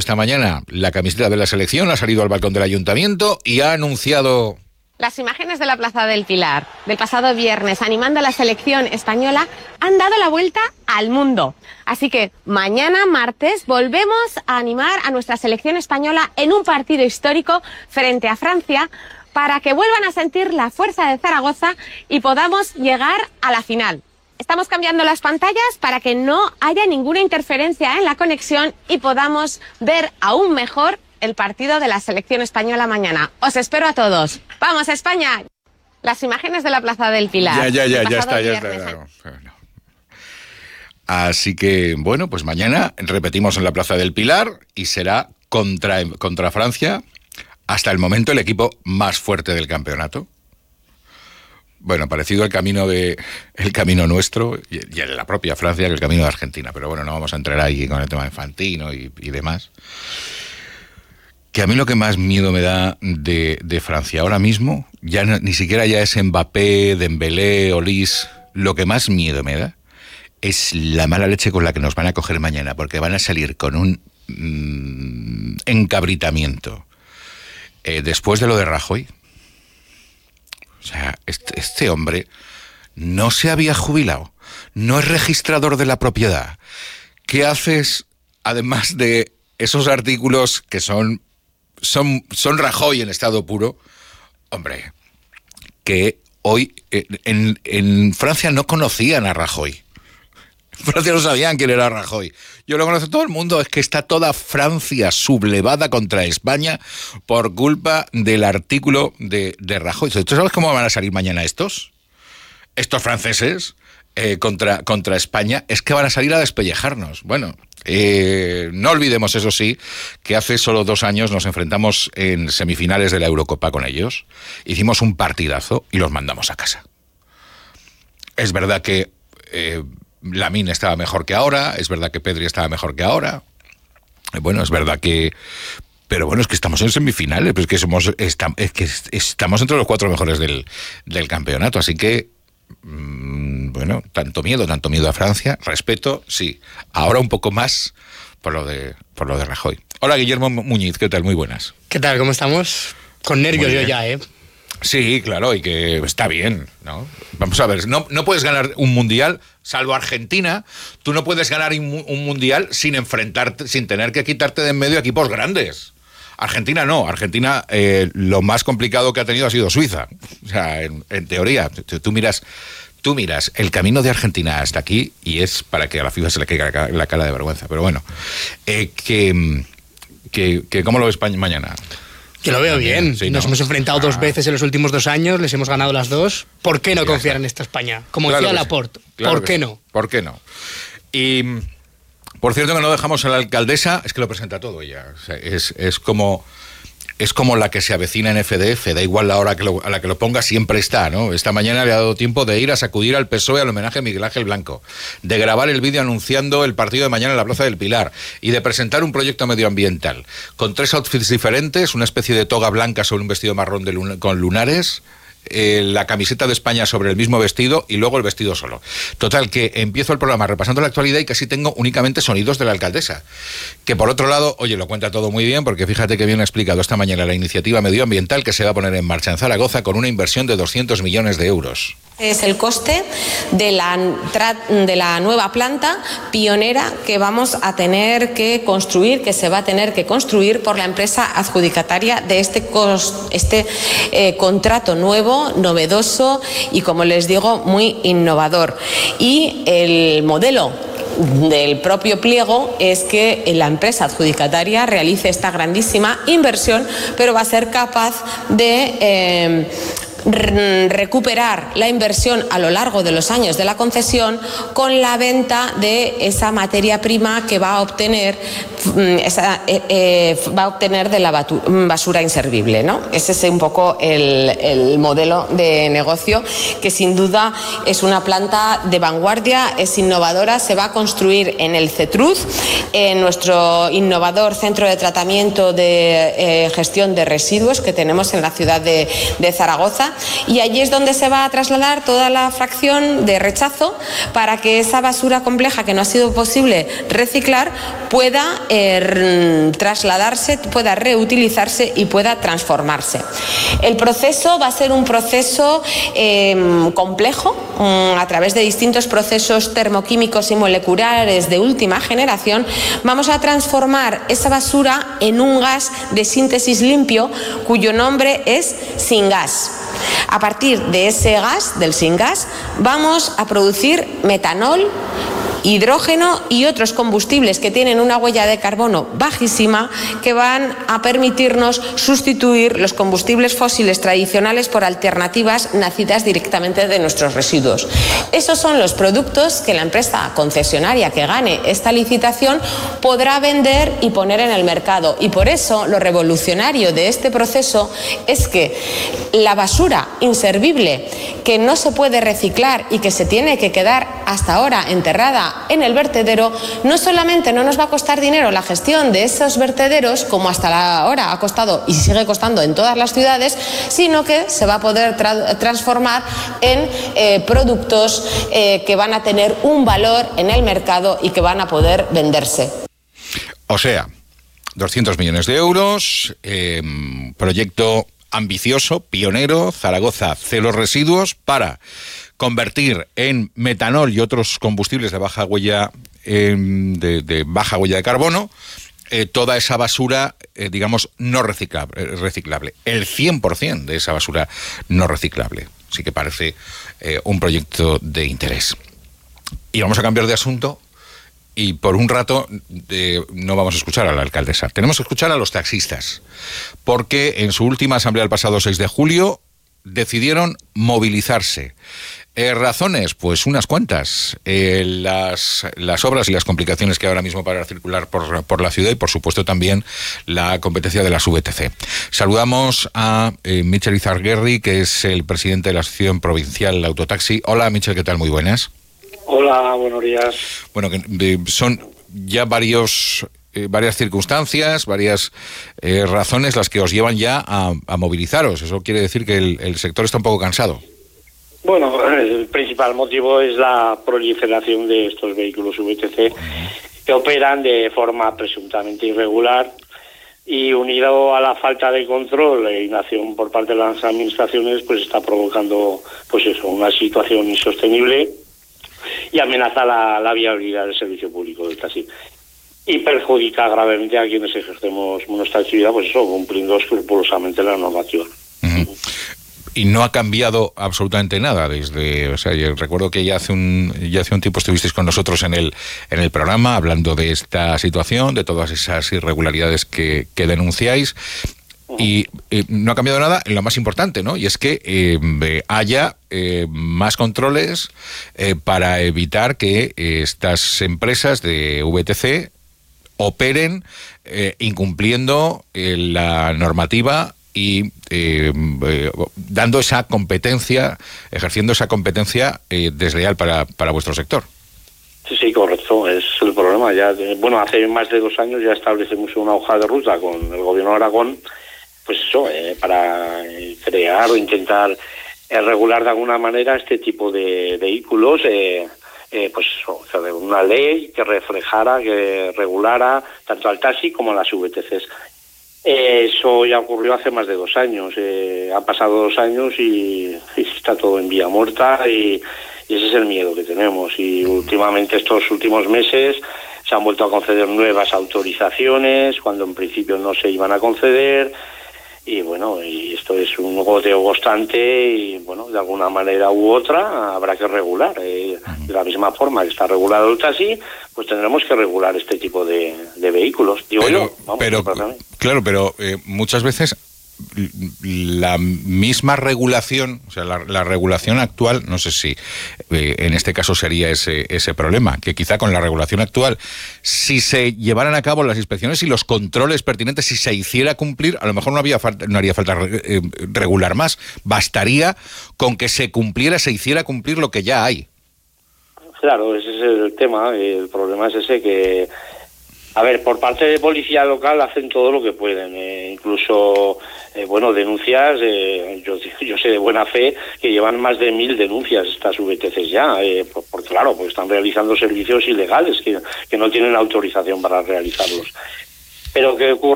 esta mañana la camiseta de la selección, ha salido al balcón del ayuntamiento y ha anunciado... Las imágenes de la Plaza del Pilar del pasado viernes animando a la selección española han dado la vuelta al mundo. Así que mañana, martes, volvemos a animar a nuestra selección española en un partido histórico frente a Francia para que vuelvan a sentir la fuerza de Zaragoza y podamos llegar a la final. Estamos cambiando las pantallas para que no haya ninguna interferencia en la conexión y podamos ver aún mejor el partido de la selección española mañana. Os espero a todos. ¡Vamos, España! Las imágenes de la Plaza del Pilar. Ya está. Claro. Así que, bueno, pues mañana repetimos en la Plaza del Pilar y será contra Francia, hasta el momento el equipo más fuerte del campeonato. Bueno, parecido el camino nuestro y en la propia Francia que el camino de Argentina. Pero bueno, no vamos a entrar ahí con el tema de Fantino y demás. Que a mí lo que más miedo me da de Francia ahora mismo, ya ni siquiera ya es Mbappé, Dembélé, Olise, lo que más miedo me da es la mala leche con la que nos van a coger mañana, porque van a salir con un encabritamiento después de lo de Rajoy. O sea, este hombre no se había jubilado, no es registrador de la propiedad. ¿Qué haces, además de esos artículos que son Rajoy en estado puro? Hombre, que hoy en Francia no conocían a Rajoy. En Francia no sabían quién era Rajoy. Yo lo conoce todo el mundo, es que está toda Francia sublevada contra España por culpa del artículo de Rajoy. ¿Tú sabes cómo van a salir mañana estos franceses contra España? Es que van a salir a despellejarnos. Bueno, no olvidemos, eso sí, que hace solo 2 años nos enfrentamos en semifinales de la Eurocopa con ellos. Hicimos un partidazo y los mandamos a casa. Es verdad que Lamine estaba mejor que ahora, es verdad que Pedri estaba mejor que ahora. Bueno, es verdad que... Pero bueno, es que estamos en semifinales, pues estamos entre los 4 mejores del campeonato, así que... bueno, tanto miedo a Francia, respeto, sí. Ahora un poco más por lo de Rajoy. Hola, Guillermo Muñiz, ¿qué tal? Muy buenas. ¿Qué tal? ¿Cómo estamos? Con nervios yo ya, ¿eh? Sí, claro, y que está bien, ¿no? Vamos a ver, no puedes ganar un mundial, salvo Argentina, tú no puedes ganar un mundial sin enfrentarte, sin tener que quitarte de en medio equipos grandes. Argentina no, Argentina lo más complicado que ha tenido ha sido Suiza. O sea, en teoría, tú miras el camino de Argentina hasta aquí y es para que a la FIFA se le caiga la cara de vergüenza. Pero bueno, que ¿cómo lo ves mañana? Yo lo veo bien. Sí, nos hemos enfrentado 2 veces en los últimos 2 años, les hemos ganado las 2. ¿Por qué no confiar en esta España? Como decía Laporte, ¿por qué no? ¿Por qué no? Y... Por cierto que no dejamos a la alcaldesa, es que lo presenta todo ella. O sea, es como la que se avecina en FDF, da igual la hora a la que lo ponga, siempre está, ¿no? Esta mañana le ha dado tiempo de ir a sacudir al PSOE al homenaje a Miguel Ángel Blanco, de grabar el vídeo anunciando el partido de mañana en la Plaza del Pilar y de presentar un proyecto medioambiental con 3 outfits diferentes, una especie de toga blanca sobre un vestido marrón con lunares, la camiseta de España sobre el mismo vestido y luego el vestido solo. Total, que empiezo el programa repasando la actualidad y casi tengo únicamente sonidos de la alcaldesa, que por otro lado, oye, lo cuenta todo muy bien, porque fíjate que bien ha explicado esta mañana la iniciativa medioambiental que se va a poner en marcha en Zaragoza con una inversión de 200 millones de euros. Es el coste de la nueva planta pionera que vamos a tener que construir, que se va a tener que construir por la empresa adjudicataria de este contrato nuevo, novedoso y, como les digo, muy innovador. Y el modelo del propio pliego es que la empresa adjudicataria realice esta grandísima inversión, pero va a ser capaz de recuperar la inversión a lo largo de los años de la concesión con la venta de esa materia prima que va a obtener de la basura inservible, ¿no? Ese es un poco el modelo de negocio, que sin duda es una planta de vanguardia, es innovadora, se va a construir en el CETRUZ, en nuestro innovador centro de tratamiento de gestión de residuos que tenemos en la ciudad de Zaragoza, planta, y allí es donde se va a trasladar toda la fracción de rechazo para que esa basura compleja que no ha sido posible reciclar pueda trasladarse, pueda reutilizarse y pueda transformarse. El proceso va a ser un proceso complejo, a través de distintos procesos termoquímicos y moleculares de última generación. Vamos a transformar esa basura en un gas de síntesis limpio cuyo nombre es syngas. A partir de ese gas, del syngas, vamos a producir metanol, hidrógeno y otros combustibles que tienen una huella de carbono bajísima, que van a permitirnos sustituir los combustibles fósiles tradicionales por alternativas nacidas directamente de nuestros residuos. Esos son los productos que la empresa concesionaria que gane esta licitación podrá vender y poner en el mercado. Y por eso lo revolucionario de este proceso es que la basura inservible que no se puede reciclar y que se tiene que quedar hasta ahora enterrada en el vertedero, no solamente no nos va a costar dinero la gestión de esos vertederos, como hasta ahora ha costado y sigue costando en todas las ciudades, sino que se va a poder transformar en productos que van a tener un valor en el mercado y que van a poder venderse. O sea, 200 millones de euros, proyecto ambicioso, pionero, Zaragoza cero residuos, para convertir en metanol y otros combustibles de baja huella de baja huella de carbono toda esa basura, digamos, no reciclable. El 100% de esa basura no reciclable. Así que parece un proyecto de interés. Y vamos a cambiar de asunto. Y por un rato no vamos a escuchar a la alcaldesa. Tenemos que escuchar a los taxistas, porque en su última asamblea el pasado 6 de julio decidieron movilizarse. Razones, pues unas cuantas. Las obras y las complicaciones que ahora mismo para circular por la ciudad, y por supuesto también la competencia de las VTC. Saludamos a Michel Izarguerri, que es el presidente de la Asociación Provincial Autotaxi. Hola Michel, ¿qué tal? Muy buenas. Hola, buenos días. Bueno, son ya varias circunstancias, varias razones las que os llevan ya a movilizaros. Eso quiere decir que el sector está un poco cansado. Bueno, el principal motivo es la proliferación de estos vehículos VTC que operan de forma presuntamente irregular, y unido a la falta de control e inacción por parte de las administraciones, pues está provocando una situación insostenible y amenaza la viabilidad del servicio público del taxi. Y perjudica gravemente a quienes ejercemos nuestra actividad, cumpliendo escrupulosamente la normativa. Uh-huh. Y no ha cambiado absolutamente nada yo recuerdo que ya hace un tiempo estuvisteis con nosotros en el programa hablando de esta situación, de todas esas irregularidades que denunciáis. Y no ha cambiado nada en lo más importante, ¿no? Y es que haya más controles para evitar que estas empresas de VTC operen incumpliendo la normativa y dando esa competencia, ejerciendo esa competencia desleal para vuestro sector. Sí, correcto, es el problema. Hace más de 2 años ya establecemos una hoja de ruta con el Gobierno de Aragón, para crear o intentar regular de alguna manera este tipo de vehículos, una ley que reflejara, que regulara tanto al taxi como a las VTCs. Eso ya ocurrió hace más de 2 años. Han pasado 2 años y está todo en vía muerta, y ese es el miedo que tenemos. Y últimamente, estos últimos meses, se han vuelto a conceder nuevas autorizaciones cuando en principio no se iban a conceder. Y esto es un goteo constante y, de alguna manera u otra habrá que regular. De la misma forma que está regulado el taxi, pues tendremos que regular este tipo de vehículos. Pero muchas veces la misma regulación, o sea, la regulación actual, no sé si en este caso sería ese problema, que quizá con la regulación actual, si se llevaran a cabo las inspecciones y los controles pertinentes, si se hiciera cumplir, a lo mejor no haría falta regular más, bastaría con que se hiciera cumplir lo que ya hay. Claro, ese es el tema. El problema es ese, que A ver, por parte de policía local hacen todo lo que pueden, incluso, denuncias, yo sé de buena fe que llevan más de 1000 denuncias estas VTCs ya, porque están realizando servicios ilegales que no tienen autorización para realizarlos. Pero ¿qué ocurre?